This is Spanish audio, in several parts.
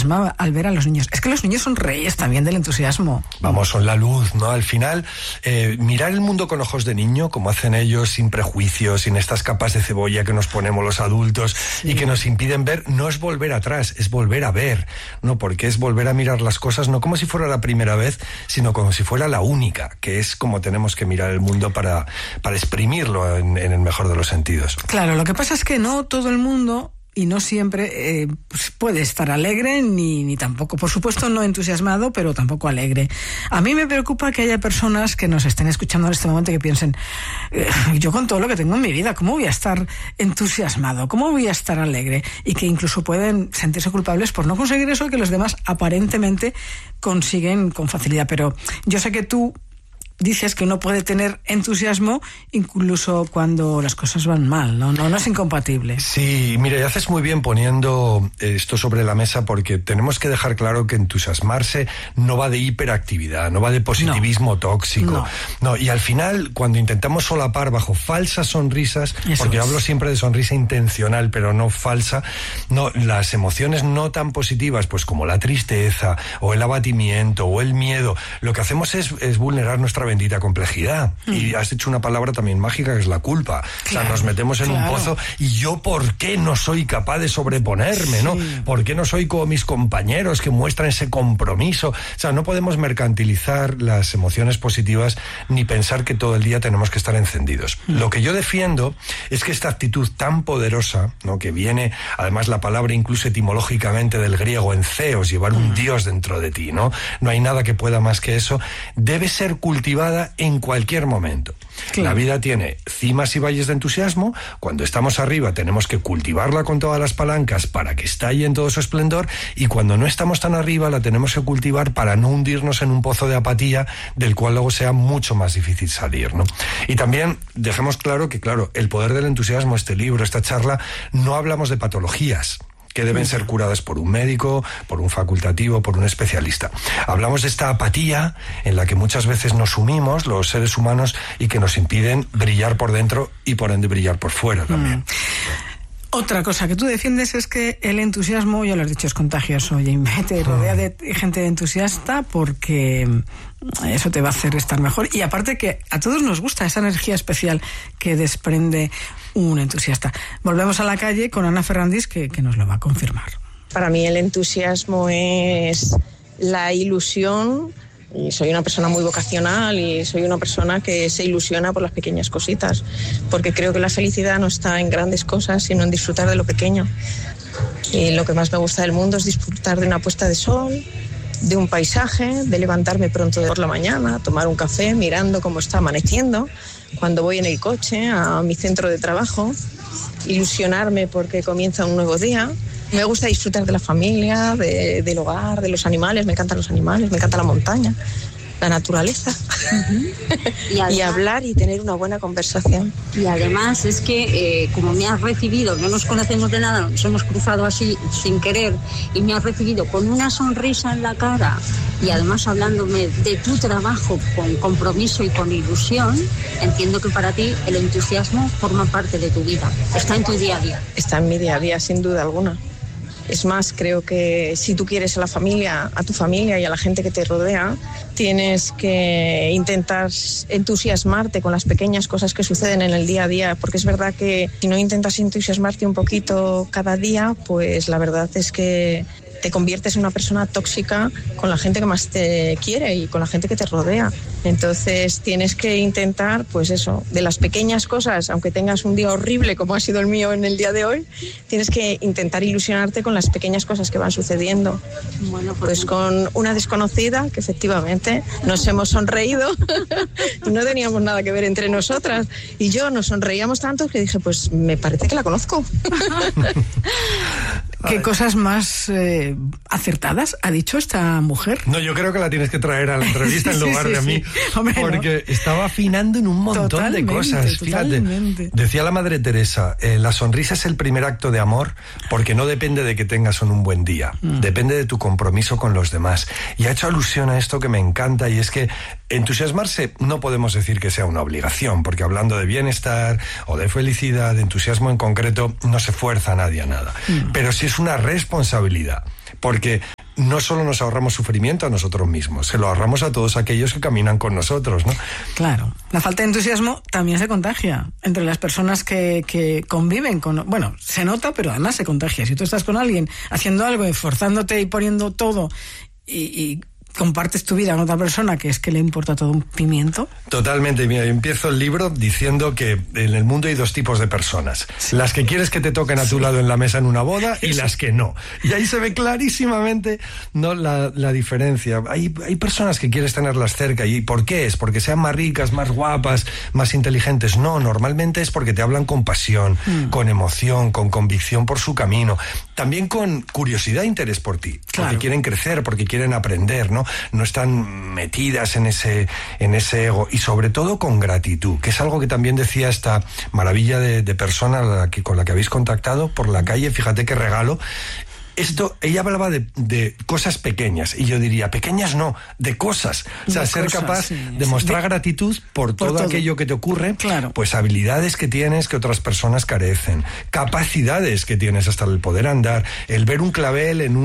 entusiasma al ver a los niños. Es que los niños son reyes también del entusiasmo. Vamos, son la luz, ¿no? Al final, mirar el mundo con ojos de niño, como hacen ellos, sin prejuicios, sin estas capas de cebolla que nos ponemos los adultos y que nos impiden ver, no es volver atrás, es volver a ver, ¿no? Porque es volver a mirar las cosas no como si fuera la primera vez, sino como si fuera la única, que es como tenemos que mirar el mundo para exprimirlo en el mejor de los sentidos. Claro, lo que pasa es que no todo el mundo y no siempre pues puede estar alegre ni tampoco, por supuesto, no entusiasmado, pero tampoco alegre. A mí me preocupa que haya personas que nos estén escuchando en este momento y que piensen, yo con todo lo que tengo en mi vida, ¿cómo voy a estar entusiasmado? ¿Cómo voy a estar alegre? Y que incluso pueden sentirse culpables por no conseguir eso que los demás aparentemente consiguen con facilidad. Pero yo sé que tú dices que uno puede tener entusiasmo incluso cuando las cosas van mal, ¿no? No es incompatible. Sí, mira, y haces muy bien poniendo esto sobre la mesa, porque tenemos que dejar claro que entusiasmarse no va de hiperactividad, no va de positivismo tóxico. No, y al final, cuando intentamos solapar bajo falsas sonrisas, porque hablo siempre de sonrisa intencional, pero no falsa, no, las emociones no tan positivas, pues como la tristeza, o el abatimiento, o el miedo, lo que hacemos es vulnerar nuestra bendita complejidad. Y has dicho una palabra también mágica, que es la culpa. Claro, o sea, nos metemos en un pozo y yo, ¿por qué no soy capaz de sobreponerme, no? ¿Por qué no soy como mis compañeros que muestran ese compromiso? O sea, no podemos mercantilizar las emociones positivas ni pensar que todo el día tenemos que estar encendidos. Lo que yo defiendo es que esta actitud tan poderosa, ¿no? Que viene, además la palabra incluso etimológicamente del griego enceos, llevar un dios dentro de ti, ¿no? No hay nada que pueda más que eso. Debe ser cultivada en cualquier momento. Claro. La vida tiene cimas y valles de entusiasmo. Cuando estamos arriba tenemos que cultivarla con todas las palancas para que estalle en todo su esplendor, y cuando no estamos tan arriba la tenemos que cultivar para no hundirnos en un pozo de apatía del cual luego sea mucho más difícil salir, ¿no? Y también dejemos claro que, claro, el poder del entusiasmo, este libro, esta charla, no hablamos de patologías que deben ser curadas por un médico, por un facultativo, por un especialista. Hablamos de esta apatía en la que muchas veces nos sumimos los seres humanos y que nos impiden brillar por dentro y por ende brillar por fuera también. Otra cosa que tú defiendes es que el entusiasmo, ya lo has dicho, es contagioso. Y te rodea de gente entusiasta porque eso te va a hacer estar mejor. Y aparte que a todos nos gusta esa energía especial que desprende un entusiasta. Volvemos a la calle con Ana Ferrandis, que nos lo va a confirmar. Para mí el entusiasmo es la ilusión. Y soy una persona muy vocacional y soy una persona que se ilusiona por las pequeñas cositas, porque creo que la felicidad no está en grandes cosas, sino en disfrutar de lo pequeño. Y lo que más me gusta del mundo es disfrutar de una puesta de sol, de un paisaje, de levantarme pronto por la mañana, tomar un café mirando cómo está amaneciendo, cuando voy en el coche a mi centro de trabajo, ilusionarme porque comienza un nuevo día. Me gusta disfrutar de la familia, del hogar, de los animales. Me encantan los animales, me encanta la montaña, la naturaleza. Y, además, y hablar y tener una buena conversación. Y además es que como me has recibido, no nos conocemos de nada, nos hemos cruzado así sin querer, y me has recibido con una sonrisa en la cara y además hablándome de tu trabajo con compromiso y con ilusión, entiendo que para ti el entusiasmo forma parte de tu vida, está en tu día a día. Está en mi día a día, sin duda alguna. Es más, creo que si tú quieres a la familia, a tu familia y a la gente que te rodea, tienes que intentar entusiasmarte con las pequeñas cosas que suceden en el día a día, porque es verdad que si no intentas entusiasmarte un poquito cada día, pues la verdad es que te conviertes en una persona tóxica con la gente que más te quiere y con la gente que te rodea. Entonces tienes que intentar, pues eso, de las pequeñas cosas, aunque tengas un día horrible como ha sido el mío en el día de hoy, tienes que intentar ilusionarte con las pequeñas cosas que van sucediendo. Bueno, pues con una desconocida que efectivamente nos hemos sonreído y no teníamos nada que ver entre nosotras, y yo nos sonreíamos tanto que dije, pues me parece que la conozco. ¿Qué cosas más acertadas ha dicho esta mujer? No, yo creo que la tienes que traer a la entrevista en lugar de a mí. Hombre, porque estaba afinando en un montón de cosas. Fíjate, decía la Madre Teresa, la sonrisa es el primer acto de amor, porque no depende de que tengas un buen día, depende de tu compromiso con los demás. Y ha hecho alusión a esto que me encanta, y es que entusiasmarse no podemos decir que sea una obligación, porque hablando de bienestar o de felicidad, de entusiasmo en concreto, no se fuerza a nadie a nada. Pero sí es una responsabilidad, porque no solo nos ahorramos sufrimiento a nosotros mismos, se lo ahorramos a todos aquellos que caminan con nosotros, ¿no? Claro. La falta de entusiasmo también se contagia entre las personas que conviven con... Bueno, se nota, pero además se contagia. Si tú estás con alguien haciendo algo, esforzándote y poniendo todo y compartes tu vida con otra persona que es que le importa todo un pimiento. Totalmente. Mira, yo empiezo el libro diciendo que en el mundo hay dos tipos de personas. Sí. Las que quieres que te toquen a tu lado en la mesa en una boda y las que no. Y ahí se ve clarísimamente, ¿no?, la diferencia. Hay personas que quieres tenerlas cerca. ¿Y por qué es? ¿Porque sean más ricas, más guapas, más inteligentes? No, normalmente es porque te hablan con pasión, con emoción, con convicción por su camino. También con curiosidad e interés por ti. Claro. Porque quieren crecer, porque quieren aprender, ¿no? No están metidas en ese ego, y sobre todo con gratitud, que es algo que también decía esta maravilla de persona con la que habéis contactado por la calle. Fíjate qué regalo. Esto, ella hablaba de cosas pequeñas, y yo diría, pequeñas no, de cosas. O sea, ser capaz de mostrar gratitud por todo aquello que te ocurre, claro. Pues habilidades que tienes que otras personas carecen, capacidades que tienes, hasta el poder andar, el ver un clavel en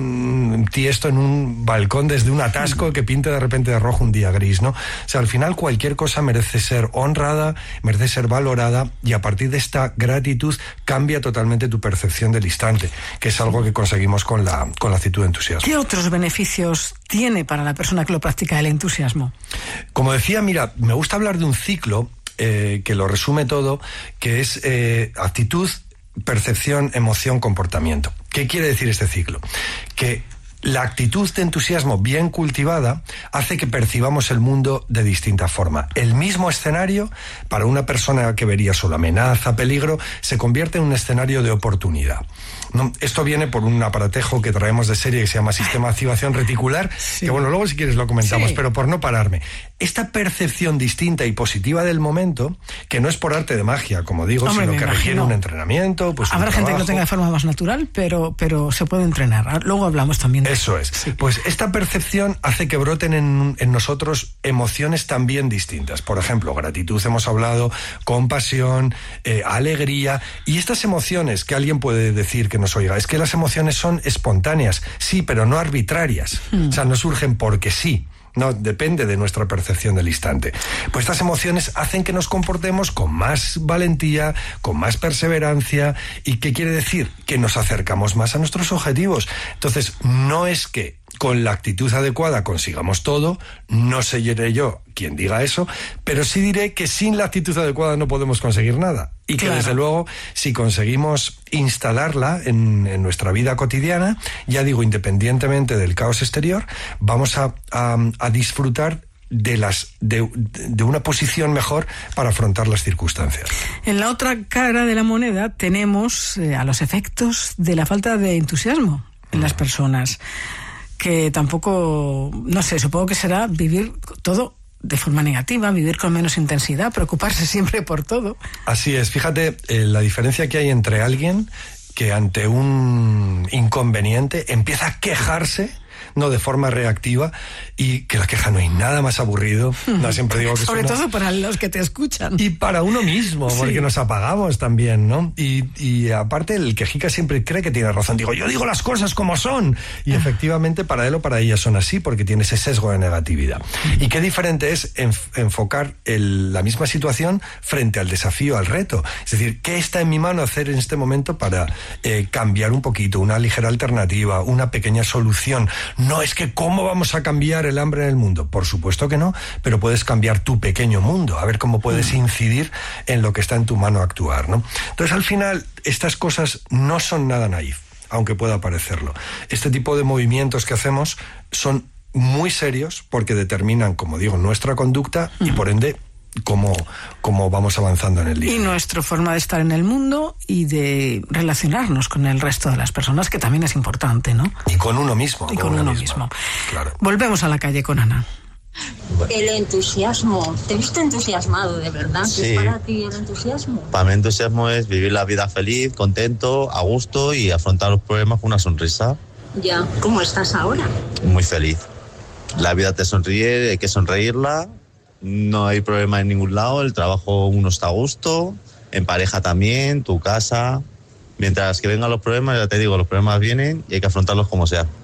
un tiesto, en un balcón desde un atasco que pinte de repente de rojo un día gris, ¿no? O sea, al final cualquier cosa merece ser honrada, merece ser valorada, y a partir de esta gratitud cambia totalmente tu percepción del instante, que es algo que conseguimos con la actitud de entusiasmo. ¿Qué otros beneficios tiene para la persona que lo practica el entusiasmo? Como decía, mira, me gusta hablar de un ciclo que lo resume todo, que es actitud, percepción, emoción, comportamiento. ¿Qué quiere decir este ciclo? Que la actitud de entusiasmo bien cultivada hace que percibamos el mundo de distinta forma. El mismo escenario, para una persona que vería solo amenaza, peligro, se convierte en un escenario de oportunidad. No, esto viene por un aparatejo que traemos de serie que se llama sistema de activación reticular, sí. Que bueno, luego si quieres lo comentamos, sí. Pero por no pararme. Esta percepción distinta y positiva del momento, que no es por arte de magia, como digo, sino que requiere un entrenamiento, pues habrá gente que lo tenga de forma más natural, pero se puede entrenar. Luego hablamos también de eso. Es. Sí. Pues esta percepción hace que broten en nosotros emociones también distintas. Por ejemplo, gratitud, hemos hablado, compasión, alegría, y estas emociones que alguien puede decir que nos oiga, es que las emociones son espontáneas, sí, pero no arbitrarias. O sea, no surgen porque sí. No, depende de nuestra percepción del instante. Pues estas emociones hacen que nos comportemos con más valentía, con más perseverancia. ¿Y qué quiere decir? Que nos acercamos más a nuestros objetivos. Entonces, no es que con la actitud adecuada consigamos todo, no seré yo quien diga eso, pero sí diré que sin la actitud adecuada no podemos conseguir nada. Y que, claro, desde luego, si conseguimos instalarla en nuestra vida cotidiana, ya digo, independientemente del caos exterior, vamos a disfrutar de una posición mejor para afrontar las circunstancias. En la otra cara de la moneda tenemos a los efectos de la falta de entusiasmo en las personas, que tampoco, no sé, supongo que será vivir todo de forma negativa, vivir con menos intensidad, preocuparse siempre por todo. Así es, fíjate la diferencia que hay entre alguien que ante un inconveniente empieza a quejarse, no de forma reactiva, y que la queja no hay nada más aburrido. No, siempre digo que sobre todo para los que te escuchan. Y para uno mismo, porque nos apagamos también, ¿no? Y aparte el quejica siempre cree que tiene razón. Digo, yo digo las cosas como son. Y efectivamente para él o para ella son así, porque tiene ese sesgo de negatividad. Y qué diferente es enfocar la misma situación frente al desafío, al reto. Es decir, ¿qué está en mi mano hacer en este momento para cambiar un poquito, una ligera alternativa, una pequeña solución? No es que ¿cómo vamos a cambiar el hambre en el mundo? Por supuesto que no, pero puedes cambiar tu pequeño mundo, a ver cómo puedes incidir en lo que está en tu mano actuar, ¿no? Entonces, al final, estas cosas no son nada naif, aunque pueda parecerlo. Este tipo de movimientos que hacemos son muy serios porque determinan, como digo, nuestra conducta y, por ende, cómo vamos avanzando en el día. Y nuestra forma de estar en el mundo y de relacionarnos con el resto de las personas, que también es importante, ¿no? Y con uno mismo. Y con uno mismo. Claro. Volvemos a la calle con Ana. El entusiasmo. ¿Te viste entusiasmado, de verdad? Sí. ¿Qué es para ti el entusiasmo? Para mí el entusiasmo es vivir la vida feliz, contento, a gusto y afrontar los problemas con una sonrisa. Ya. ¿Cómo estás ahora? Muy feliz. La vida te sonríe, hay que sonreírla. No hay problema en ningún lado, el trabajo uno está a gusto, en pareja también, tu casa. Mientras que vengan los problemas, ya te digo, los problemas vienen y hay que afrontarlos como sea.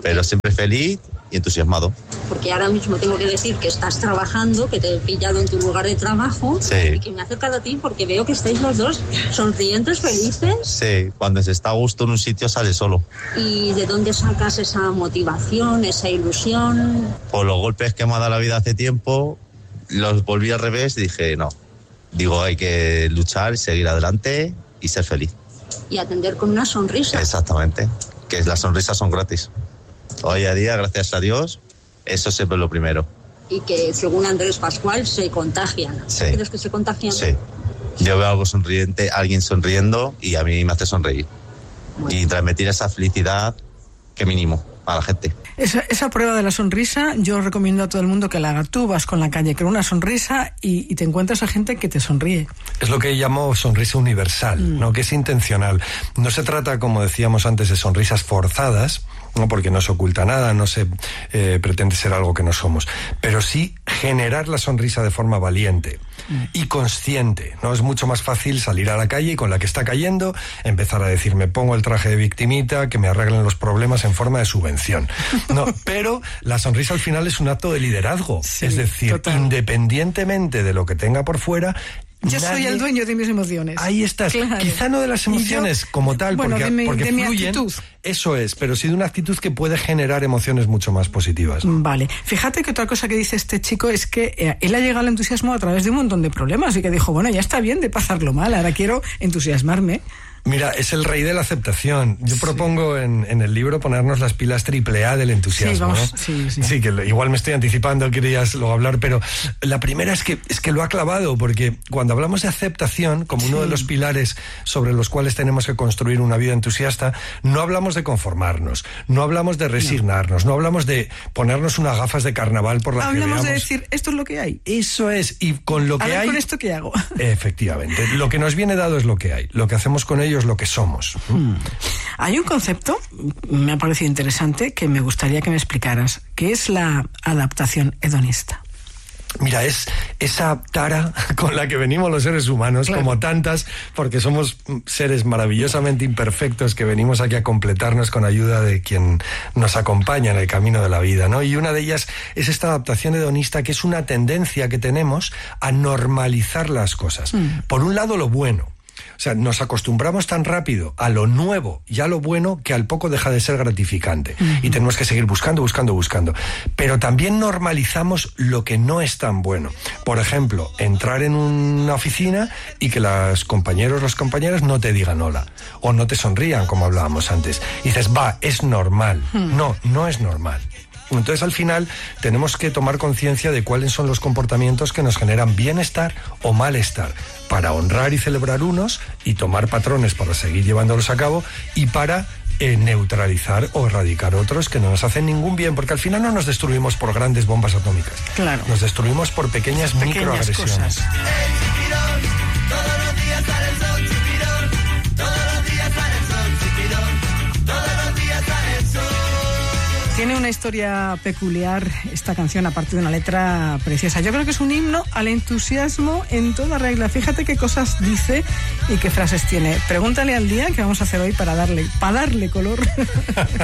pero siempre feliz y entusiasmado. Porque ahora mismo tengo que decir que estás trabajando, que te he pillado en tu lugar de trabajo, sí, y que me he acercado a ti porque veo que estáis los dos sonrientes, felices. Sí, cuando se está a gusto en un sitio sale solo. ¿Y de dónde sacas esa motivación, esa ilusión? Por los golpes que me ha dado la vida hace tiempo, los volví al revés y dije, no. Digo, hay que luchar, seguir adelante y ser feliz. Y atender con una sonrisa. Exactamente, que las sonrisas son gratis. Hoy a día, gracias a Dios, eso siempre es lo primero. Y que, según Andrés Pascual, se contagian. Sí. ¿Crees que se contagian? Sí. Yo veo algo sonriente, alguien sonriendo y a mí me hace sonreír. Bueno. Y transmitir esa felicidad, que mínimo, a la gente. Esa prueba de la sonrisa, yo recomiendo a todo el mundo que la haga. Tú vas con la calle con una sonrisa y te encuentras a gente que te sonríe. Es lo que llamo sonrisa universal, ¿no? Que es intencional. No se trata, como decíamos antes, de sonrisas forzadas, ¿no? Porque no se oculta nada, no se pretende ser algo que no somos. Pero sí generar la sonrisa de forma valiente y consciente, ¿no? Es mucho más fácil salir a la calle y con la que está cayendo empezar a decir, me pongo el traje de victimita, que me arreglen los problemas en forma de subvención. No, pero la sonrisa al final es un acto de liderazgo. Sí, es decir, total. Independientemente de lo que tenga por fuera, yo soy el dueño de mis emociones. Ahí estás. Claro. Quizá no de las emociones como tal, bueno, porque de mi actitud. Eso es, pero sí de una actitud que puede generar emociones mucho más positivas. Vale. Fíjate que otra cosa que dice este chico es que él ha llegado al entusiasmo a través de un montón de problemas y que dijo, bueno, ya está bien de pasarlo mal, ahora quiero entusiasmarme. Mira, es el rey de la aceptación. Yo propongo en el libro ponernos las pilas AAA del entusiasmo. Sí, vamos, ¿no? Sí, que igual me estoy anticipando, querías luego hablar, pero la primera es que lo ha clavado, porque cuando hablamos de aceptación, como uno de los pilares sobre los cuales tenemos que construir una vida entusiasta, no hablamos de conformarnos, no hablamos de resignarnos, no hablamos de ponernos unas gafas de carnaval por las que veamos. Hablamos de decir, esto es lo que hay. Eso es, y con lo que hay... ¿con esto qué hago? Efectivamente, lo que nos viene dado es lo que hay, lo que hacemos con ello es lo que somos. Hay un concepto, me ha parecido interesante, que me gustaría que me explicaras, que es la adaptación hedonista. Mira, es esa tara con la que venimos los seres humanos, claro, como tantas, porque somos seres maravillosamente imperfectos que venimos aquí a completarnos con ayuda de quien nos acompaña en el camino de la vida, ¿no? Y una de ellas es esta adaptación hedonista, que es una tendencia que tenemos a normalizar las cosas. Por un lado, lo bueno. O sea, nos acostumbramos tan rápido a lo nuevo y a lo bueno que al poco deja de ser gratificante. Y tenemos que seguir buscando. Pero también normalizamos lo que no es tan bueno. Por ejemplo, entrar en una oficina y que los compañeros, las compañeras no te digan hola. O no te sonrían, como hablábamos antes. Y dices, es normal. No es normal. Entonces, al final, tenemos que tomar conciencia de cuáles son los comportamientos que nos generan bienestar o malestar, para honrar y celebrar unos y tomar patrones para seguir llevándolos a cabo y para neutralizar o erradicar otros que no nos hacen ningún bien, porque al final no nos destruimos por grandes bombas atómicas. Claro. Nos destruimos por pequeñas microagresiones. Cosas. Tiene una historia peculiar esta canción, aparte de una letra preciosa. Yo creo que es un himno al entusiasmo en toda regla. Fíjate qué cosas dice y qué frases tiene. Pregúntale al día que vamos a hacer hoy para darle color.